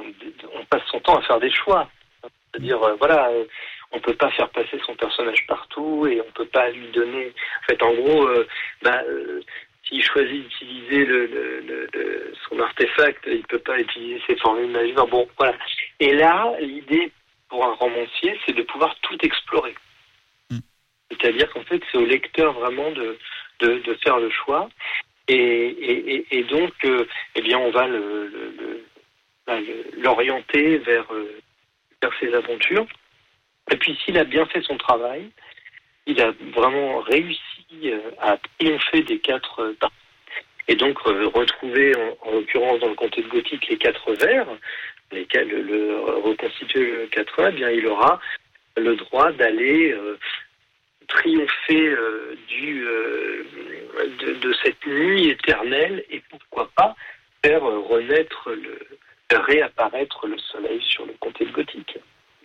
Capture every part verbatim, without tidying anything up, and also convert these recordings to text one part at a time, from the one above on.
on passe son temps à faire des choix. C'est-à-dire, euh, voilà, euh, on peut pas faire passer son personnage partout et on peut pas lui donner... En fait, en gros, euh, bah, euh, s'il choisit d'utiliser le, le, le, le, son artefact, il peut pas utiliser ses formules magiques. Bon, voilà. Et là, l'idée pour un romancier, c'est de pouvoir tout explorer. Mm. C'est-à-dire qu'en fait, c'est au lecteur vraiment de, de, de faire le choix. Et, et, et, et donc, euh, eh bien, on va le, le, le, l'orienter vers, euh, vers ses aventures. Et puis, s'il a bien fait son travail, il a vraiment réussi à triompher des quatre parties. Et donc, euh, retrouver, en, en l'occurrence, dans le comté de Gothique, les quatre vers, lesquels le, le reconstituer le quatre heures, eh bien, il aura le droit d'aller euh, triompher euh, du, euh, de, de cette nuit éternelle et pourquoi pas faire euh, renaître, le, faire réapparaître le soleil sur le comté de Gothique.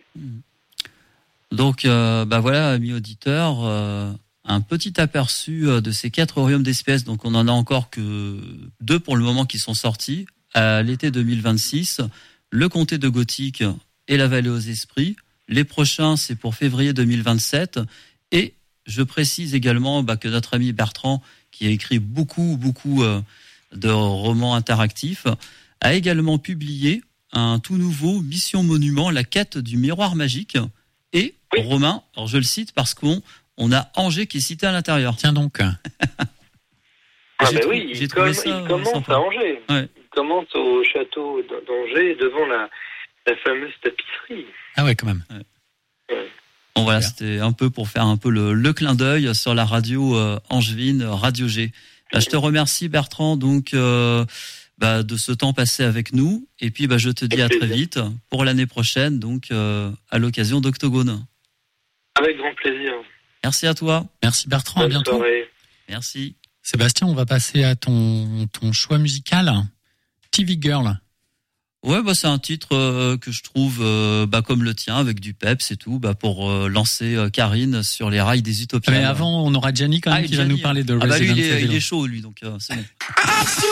Donc, euh, bah voilà, amis auditeurs, euh, un petit aperçu de ces quatre royaumes d'espèces. Donc, on en a encore que deux pour le moment qui sont sortis à l'été deux mille vingt-six. Le comté de Gothique et la vallée aux esprits. Les prochains, c'est pour février deux mille vingt-sept. Et je précise également bah, que notre ami Bertrand, qui a écrit beaucoup, beaucoup euh, de romans interactifs, a également publié un tout nouveau Mission Monument, la quête du miroir magique. Et oui. Romain, alors je le cite parce qu'on on a Angers qui est cité à l'intérieur. Tiens donc. Ah ben bah oui, il, com- il commence sympa. à Angers. Ouais. Il commence au château d'Angers devant la, la fameuse tapisserie. Ah ouais, quand même. Ouais. Ouais. Bon voilà, c'était un peu pour faire un peu le, le clin d'œil sur la radio euh, angevine, Radio G. Là, je te remercie Bertrand donc euh, bah, de ce temps passé avec nous et puis bah, je te dis à très vite pour l'année prochaine donc euh, à l'occasion d'Octogone. Avec grand plaisir. Merci à toi. Merci Bertrand, Bonne à bientôt. Soirée. Merci. Sébastien, on va passer à ton ton choix musical. T V Girl. Ouais, bah c'est un titre euh, que je trouve euh, bah comme le tien avec du peps et tout, bah pour euh, lancer euh, Karine sur les rails des utopiens. Mais avant, on aura Gianni quand même ah, qui Gianni, va nous parler de Resident ah bah lui, il est, Evil. il est chaud lui donc euh, c'est bon.